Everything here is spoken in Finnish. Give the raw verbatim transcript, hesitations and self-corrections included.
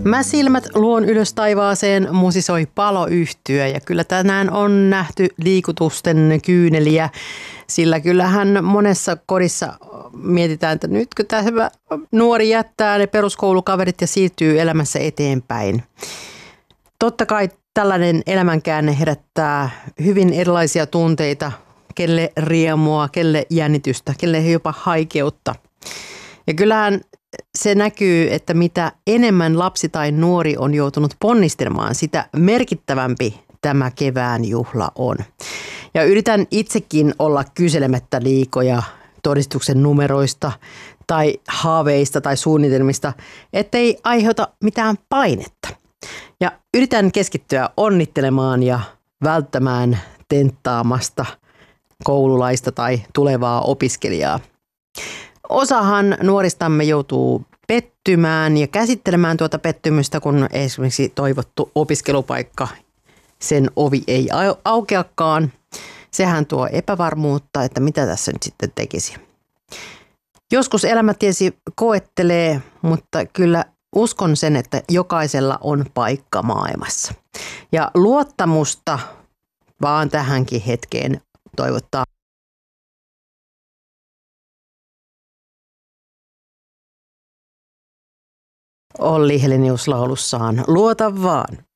Mä silmät luon ylös taivaaseen, musisoi paloyhtyö ja kyllä tänään on nähty liikutusten kyyneliä, sillä kyllähän monessa kodissa mietitään, että nytkö tämä nuori jättää ne peruskoulukaverit ja siirtyy elämässä eteenpäin. Totta kai tällainen elämänkäänne herättää hyvin erilaisia tunteita, kelle riemua, kelle jännitystä, kelle jopa haikeutta. Ja kyllähän se näkyy, että mitä enemmän lapsi tai nuori on joutunut ponnistelemaan, sitä merkittävämpi tämä kevään juhla on. Ja yritän itsekin olla kyselemättä liikoja todistuksen numeroista tai haaveista tai suunnitelmista, ettei aiheuta mitään painetta. Ja yritän keskittyä onnittelemaan ja välttämään tenttaamasta koululaista tai tulevaa opiskelijaa. Osahan nuoristamme joutuu pettymään ja käsittelemään tuota pettymystä, kun esimerkiksi toivottu opiskelupaikka, sen ovi ei aukeakaan. Sehän tuo epävarmuutta, että mitä tässä nyt sitten tekisi. Joskus elämäntiesi koettelee, mutta kyllä uskon sen, että jokaisella on paikka maailmassa. Ja luottamusta vaan tähänkin hetkeen toivottaa Olli Helenius laulussaan Luota vaan.